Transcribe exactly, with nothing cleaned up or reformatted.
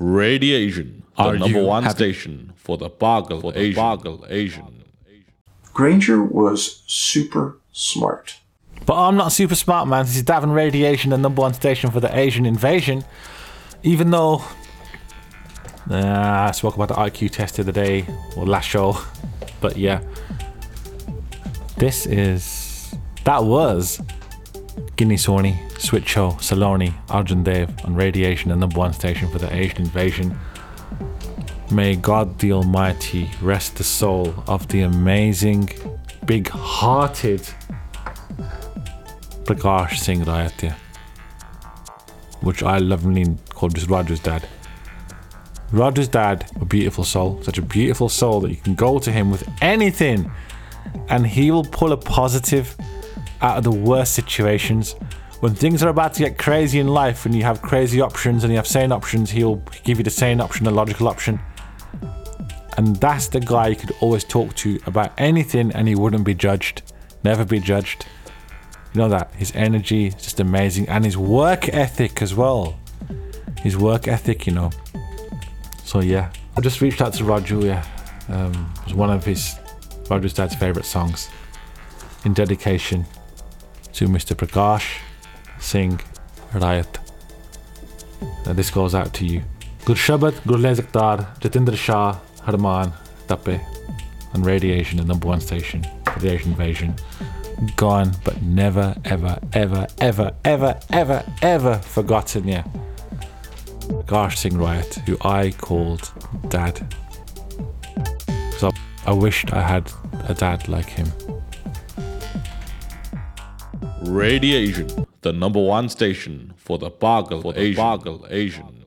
Radiation, the Are number you one happy? station for the Bargle for the Asian. Bargle Asian. Granger was super smart. But I'm not super smart, man. This is Davin Radiation, the number one station for the Asian invasion. Even though uh, I spoke about the I Q test the other day, or last show. But yeah, this is, that was Guinea Sony, Switcho, Saloni, Arjun Dev on Radiation, the number one station for the Asian invasion. May God the Almighty rest the soul of the amazing, big-hearted Prakash Singh Rayatya, which I lovingly called just Raju's dad. Raju's dad, a beautiful soul, such a beautiful soul that you can go to him with anything and he will pull a positive out of the worst situations. When things are about to get crazy in life and you have crazy options and you have sane options, he'll give you the sane option, the logical option. And that's the guy you could always talk to about anything and he wouldn't be judged, never be judged. You know that, his energy is just amazing, and his work ethic as well. His work ethic, you know. So yeah, I just reached out to Raju, yeah. Um, it was one of his, Raju's dad's favourite songs, in dedication to Mister Prakash Singh Rayat. And this goes out to you. Gurshabad, Gurle Zaktar, Jatinder Shah, Harman, Tape, and Radiation, the number one station for the Asian invasion. Gone, but never, ever, ever, ever, ever, ever, ever forgotten, yeah. Prakash Singh Rayat, who I called Dad. So I wished I had a dad like him. Radiation, the number one station for the Bargle Asian. Bargle Asian.